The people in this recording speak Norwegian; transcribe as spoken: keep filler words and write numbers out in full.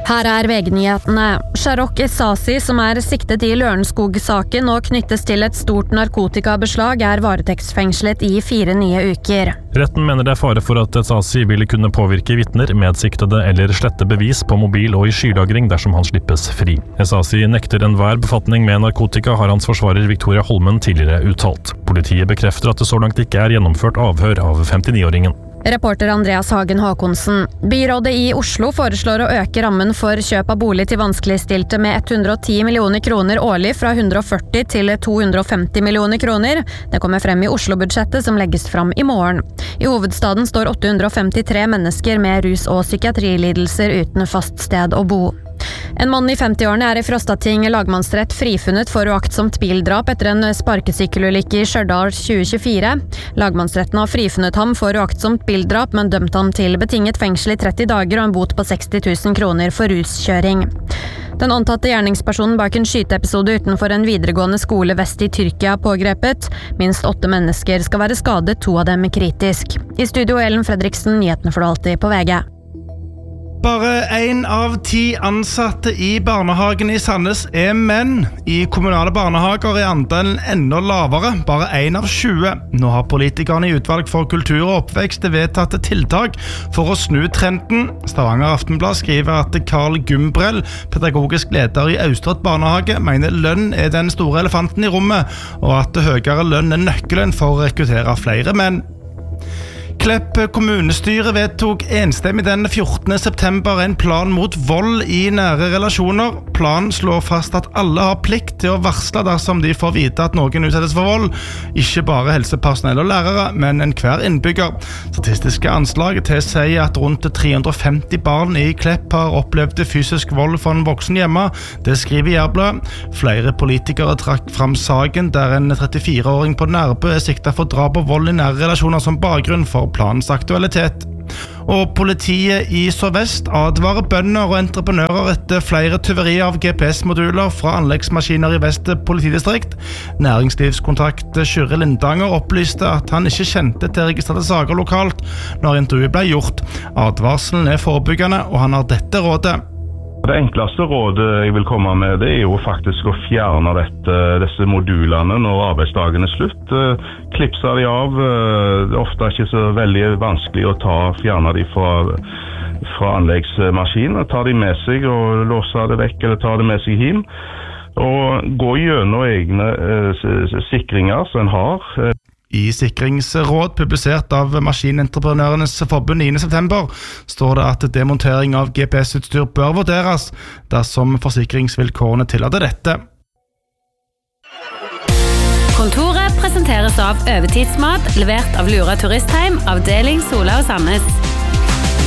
Her er V G-nyhetene. Sharok Esasi, som er siktet i Lørenskog-saken og knyttes til et stort narkotikabeslag, er varetektsfengslet i fire nye uker. Retten mener det er fare for at Esasi ville kunne påvirke vitner, medsiktede eller slette bevis på mobil og i skylagring dersom han slippes fri. Esasi nekter enhver befatning med narkotika, har hans forsvarer Victoria Holmen tidligere uttalt. Politiet bekrefter at det så langt ikke er gjennomført avhør av femtini-åringen. Reporter Andreas Hagen Håkonsen. Byrådet i Oslo foreslår å øke rammen for kjøp av bolig til vanskeligstilte med hundre og ti millioner kroner årlig fra hundre og førti til to hundre og femti millioner kroner. Det kommer frem i Oslo-budsjettet som legges fram i morgen. I hovedstaden står åtte hundre og femtitre mennesker med rus- og psykiatrilidelser uten fast sted å bo. En mann i femti-årene er i Frostating lagmannsrett frifunnet for uaktsomt bildrap etter en sparkesykkelulykke i Stjørdal tjue tjuefire. Lagmannsretten har frifunnet ham for uaktsomt bildrap, men dømt ham til betinget fengsel i tretti dager og en bot på seksti tusen kroner for ruskjøring. Den antatte gjerningspersonen bak en skyteepisode utenfor en videregående skole vest i Tyrkia pågrepet. Minst åtte mennesker skal være skadet, to av dem kritisk. I studio Ellen Fredriksen, nyhetene for alltid på V G. Bare en av ti ansatte i barnehagen i Sandnes er menn. I kommunale barnehager er andelen enda lavere, bare en av tjue. Nå har politikerne i utvalg for kultur og oppvekst vedtatt tiltak for å snu trenden. Stavanger Aftenblad skriver at Carl Gumbrell, pedagogisk leder i Austrad barnehage, mener lønn er den store elefanten i rommet, og at høyere lønn er nøkkelen for å rekruttere flere menn. Klepp kommunestyre vedtok enstemmig den fjortende september en plan mot vold i nære relasjoner. Planen slår fast at alle har plikt til å varsle dersom de får vite at noen utsettes for vold. Ikke bare helsepersonell og lærere, men enhver innbygger. Statistiske anslag tilsier at rundt tre hundre og femti barn i Klepp har opplevd fysisk vold fra en voksen hjemme. Det skriver Jærbladet. Flere politikere trakk fram saken der en trettifire-åring på Nærbø er siktet for drap og vold i nære relasjoner som bakgrunn for planens aktualitet. Og politiet i Sør-Vest advarer bønder og entreprenører etter flere tyverier av G P S-moduler fra anleggsmaskiner i Vest politidistrikt. Næringslivskontakt Kyrre Lindanger opplyste at han ikke kjente til registrerte saker lokalt når intervjuet ble gjort. Advarselen er forebyggende, og han har dette rådet. Det enkleste rådet jeg vil komme med, det er jo faktisk å fjerne dette, disse modulene når arbeidsdagen er slutt. Klipse de av. Det er ofte ikke så veldig vanskelig å ta, fjerne de fra, fra anleggsmaskinen. Ta de med seg og låse det vekk, eller ta det med seg hjem. Og gå gjennom egne eh, sikringer som en har. I sikringsråd publisert av Maskinentreprenørenes forbund niende september står det at demontering av G P S-utstyr bør vurderes dersom forsikringsvilkårene tillater dette. Kontoret presenteres av Øvertidsmat, levert av Lura Turistheim, avdeling Sola og Sandnes.